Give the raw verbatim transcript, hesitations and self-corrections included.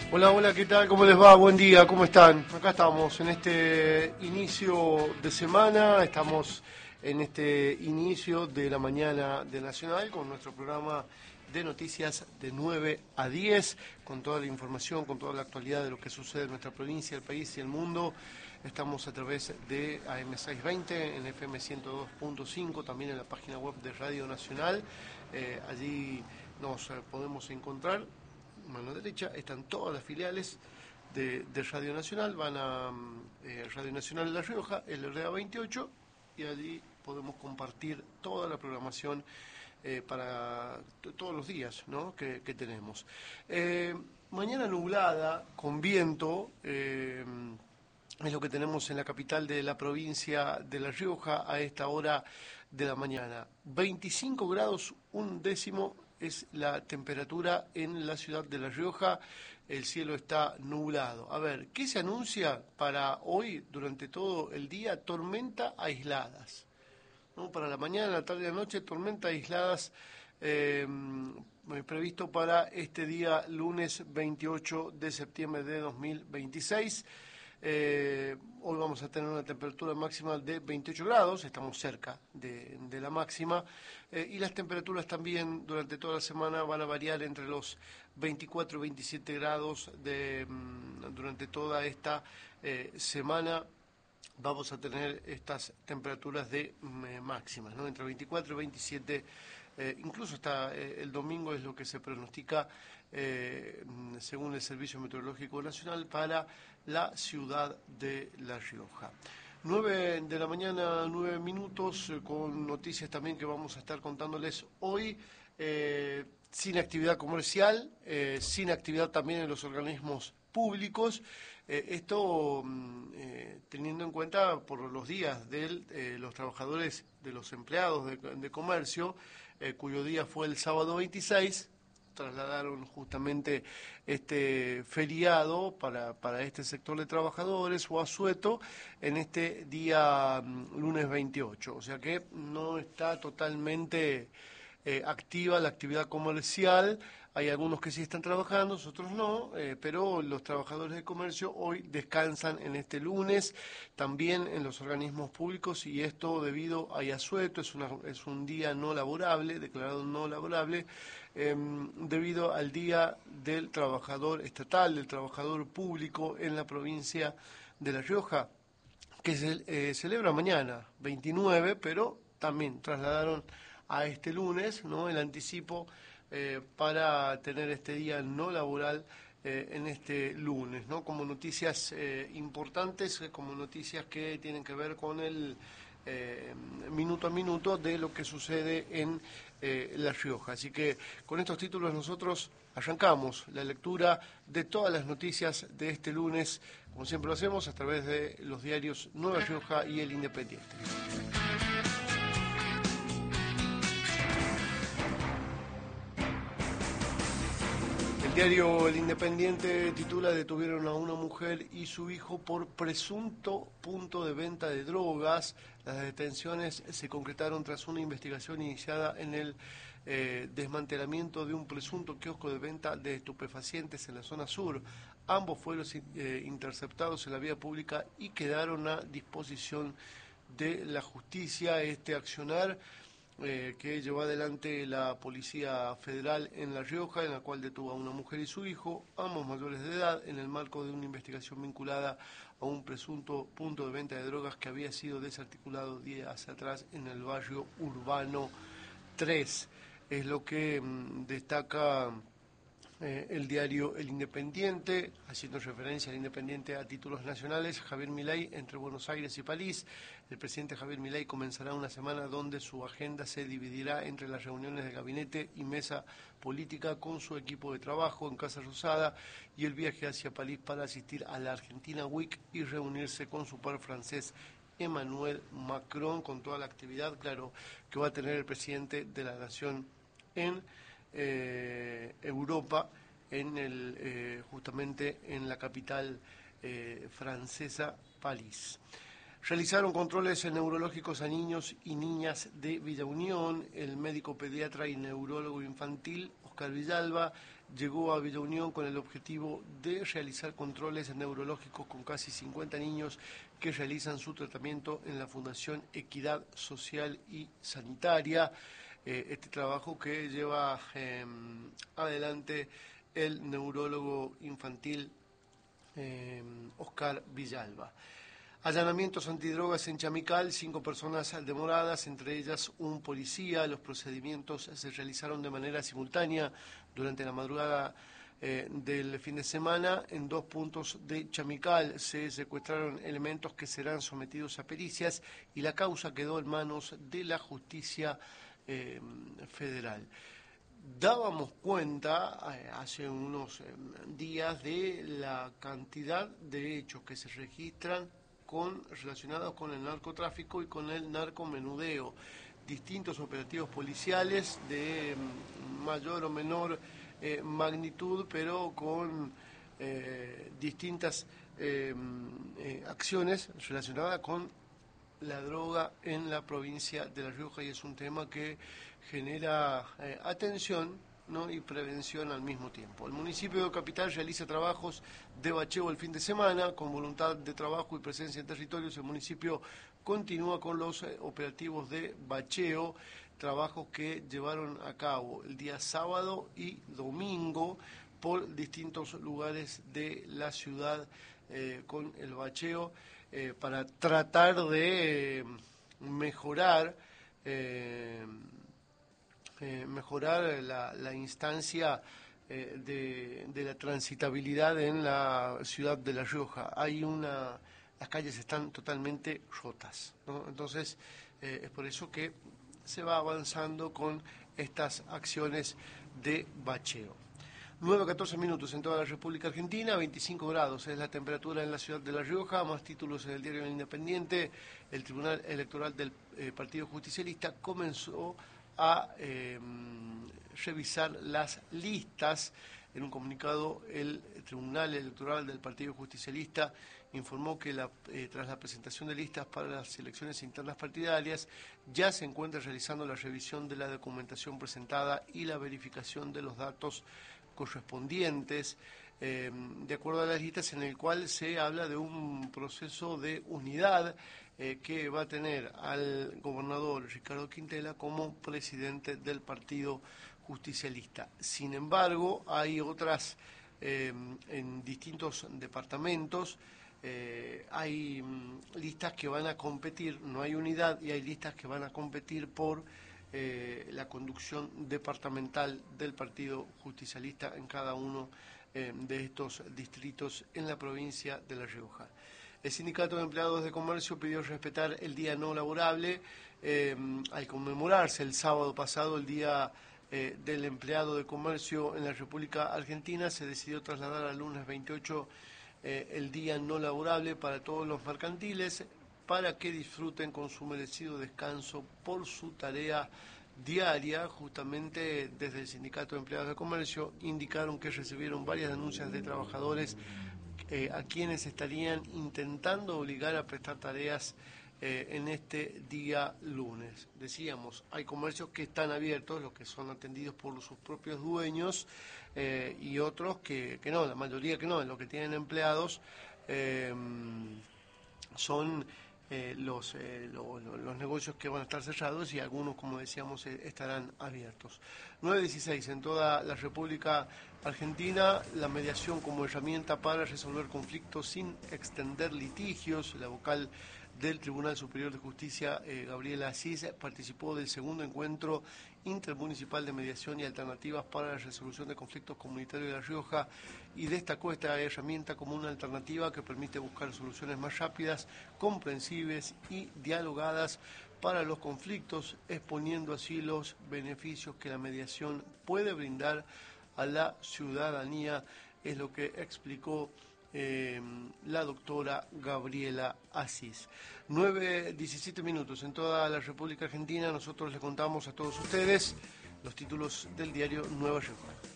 Hola, hola, ¿qué tal? ¿Cómo les va? Buen día, ¿cómo están? Acá estamos en este inicio de semana, estamos en este inicio de la mañana de Nacional con nuestro programa de noticias de nueve a diez, con toda la información, con toda la actualidad de lo que sucede en nuestra provincia, el país y el mundo. Estamos a través de A M seiscientos veinte, en F M ciento dos punto cinco, también en la página web de Radio Nacional. Eh, allí nos eh, podemos encontrar. Mano derecha están todas las filiales de, de Radio Nacional, van a eh, Radio Nacional de La Rioja, el R A veintiocho, y allí podemos compartir toda la programación eh, para todos los días, ¿no?, que, que tenemos. Eh, mañana nublada, con viento, eh, es lo que tenemos en la capital de la provincia de La Rioja a esta hora de la mañana. veinticinco grados, un décimo es la temperatura en la ciudad de La Rioja. El cielo está nublado. A ver, ¿qué se anuncia para hoy durante todo el día? Tormenta aisladas, ¿no? Para la mañana, la tarde y la noche, tormentas aisladas eh, previsto para este día lunes veintiocho de septiembre de dos mil veintiséis. Eh, hoy vamos a tener una temperatura máxima de veintiocho grados, estamos cerca de, de la máxima, eh, y las temperaturas también durante toda la semana van a variar entre los veinticuatro y veintisiete grados de, mm, durante toda esta eh, semana. Vamos a tener estas temperaturas de eh, máximas, ¿no? Entre veinticuatro y veintisiete, eh, incluso hasta eh, el domingo es lo que se pronostica eh, según el Servicio Meteorológico Nacional para la ciudad de La Rioja. nueve de la mañana, nueve minutos, eh, con noticias también que vamos a estar contándoles hoy. Eh, sin actividad comercial, eh, sin actividad también en los organismos públicos. Eh, esto eh, teniendo en cuenta por los días de eh, los trabajadores, de los empleados de, de comercio, eh, cuyo día fue el sábado veintiséis, trasladaron justamente este feriado para, para este sector de trabajadores o asueto en este día um, lunes veintiocho. O sea que no está totalmente eh, activa la actividad comercial. Hay algunos que sí están trabajando, otros no, eh, pero los trabajadores de comercio hoy descansan en este lunes, también en los organismos públicos, y esto debido a asueto, es, una, es un día no laborable, declarado no laborable, eh, debido al Día del Trabajador Estatal, del Trabajador Público en la provincia de La Rioja, que se eh, celebra mañana, veintinueve, pero también trasladaron a este lunes, ¿no?, el anticipo eh, para tener este día no laboral eh, en este lunes, ¿no?, como noticias eh, importantes, como noticias que tienen que ver con el eh, minuto a minuto de lo que sucede en eh, La Rioja. Así que con estos títulos nosotros arrancamos la lectura de todas las noticias de este lunes, como siempre lo hacemos, a través de los diarios Nueva Rioja y El Independiente. El diario El Independiente titula: detuvieron a una mujer y su hijo por presunto punto de venta de drogas. Las detenciones se concretaron tras una investigación iniciada en el eh, desmantelamiento de un presunto kiosco de venta de estupefacientes en la zona sur. Ambos fueron eh, interceptados en la vía pública y quedaron a disposición de la justicia. Este accionar Eh, que llevó adelante la Policía Federal en La Rioja, en la cual detuvo a una mujer y su hijo, ambos mayores de edad, en el marco de una investigación vinculada a un presunto punto de venta de drogas que había sido desarticulado días atrás en el barrio Urbano tres. Es lo que mmm, destaca Eh, el diario El Independiente, haciendo referencia al Independiente a títulos nacionales. Javier Milei entre Buenos Aires y París. El presidente Javier Milei comenzará una semana donde su agenda se dividirá entre las reuniones de gabinete y mesa política con su equipo de trabajo en Casa Rosada y el viaje hacia París para asistir a la Argentina Week y reunirse con su par francés Emmanuel Macron, con toda la actividad, claro, que va a tener el presidente de la nación en Eh, Europa, en el, eh, justamente en la capital eh, francesa, París. Realizaron controles neurológicos a niños y niñas de Villa Unión. El médico pediatra y neurólogo infantil Oscar Villalba llegó a Villa Unión con el objetivo de realizar controles neurológicos con casi cincuenta niños que realizan su tratamiento en la Fundación Equidad Social y Sanitaria. Eh, este trabajo que lleva eh, adelante el neurólogo infantil eh, Oscar Villalba. Allanamientos antidrogas en Chamical, cinco personas demoradas, entre ellas un policía. Los procedimientos se realizaron de manera simultánea durante la madrugada eh, del fin de semana. En dos puntos de Chamical se secuestraron elementos que serán sometidos a pericias y la causa quedó en manos de la justicia eh, federal. Dábamos cuenta eh, hace unos eh, días de la cantidad de hechos que se registran con, relacionados con el narcotráfico y con el narcomenudeo. Distintos operativos policiales de mayor o menor eh, magnitud, pero con eh, distintas eh, eh, acciones relacionadas con la droga en la provincia de La Rioja, y es un tema que genera eh, atención, ¿no?, y prevención al mismo tiempo. El municipio de Capital realiza trabajos de bacheo el fin de semana. Con voluntad de trabajo y presencia en territorios, el municipio continúa con los eh, operativos de bacheo, trabajos que llevaron a cabo el día sábado y domingo por distintos lugares de la ciudad eh, con el bacheo eh, para tratar de eh, mejorar eh, Eh, mejorar la, la instancia eh, de, de la transitabilidad en la ciudad de La Rioja. Hay una, las calles están totalmente rotas, ¿no? Entonces eh, es por eso que se va avanzando con estas acciones de bacheo. nueve a catorce minutos en toda la República Argentina, veinticinco grados es la temperatura en la ciudad de La Rioja. Más títulos en el diario El Independiente. El Tribunal Electoral del eh, Partido Justicialista comenzó a eh, revisar las listas. En un comunicado, el Tribunal Electoral del Partido Justicialista informó que la, eh, tras la presentación de listas para las elecciones internas partidarias, ya se encuentra realizando la revisión de la documentación presentada y la verificación de los datos correspondientes, eh, de acuerdo a las listas, en el cual se habla de un proceso de unidad eh, que va a tener al gobernador Ricardo Quintela como presidente del Partido Justicialista. Sin embargo, hay otras, eh, en distintos departamentos, eh, hay mm, listas que van a competir, no hay unidad, y hay listas que van a competir por Eh, la conducción departamental del Partido Justicialista en cada uno eh, de estos distritos en la provincia de La Rioja. El Sindicato de Empleados de Comercio pidió respetar el día no laborable eh, al conmemorarse el sábado pasado el Día eh, del Empleado de Comercio en la República Argentina. Se decidió trasladar al lunes veintiocho eh, el día no laborable para todos los mercantiles, para que disfruten con su merecido descanso por su tarea diaria. Justamente desde el Sindicato de Empleados de Comercio indicaron que recibieron varias denuncias de trabajadores eh, a quienes estarían intentando obligar a prestar tareas eh, en este día lunes. Decíamos, hay comercios que están abiertos, los que son atendidos por sus propios dueños, eh, y otros que, que no, la mayoría que no, los que tienen empleados eh, son Eh, los, eh, lo, lo, los negocios que van a estar cerrados, y algunos, como decíamos, eh, estarán abiertos. nueve dieciséis en toda la República Argentina, la mediación como herramienta para resolver conflictos sin extender litigios. La vocal del Tribunal Superior de Justicia, eh, Gabriela Asís, participó del segundo encuentro intermunicipal de mediación y alternativas para la resolución de conflictos comunitarios de La Rioja, y destacó esta herramienta como una alternativa que permite buscar soluciones más rápidas, comprensibles y dialogadas para los conflictos, exponiendo así los beneficios que la mediación puede brindar a la ciudadanía, es lo que explicó Eh, la doctora Gabriela Asís. nueve diecisiete minutos en toda la República Argentina. Nosotros les contamos a todos ustedes los títulos del diario Nueva Rioja.